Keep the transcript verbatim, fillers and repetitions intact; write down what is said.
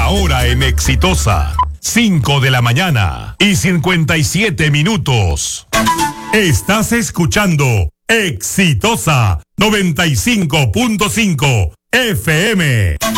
La hora en Exitosa, cinco de la mañana y cincuenta y siete minutos. Estás escuchando Exitosa noventa y cinco punto cinco F M.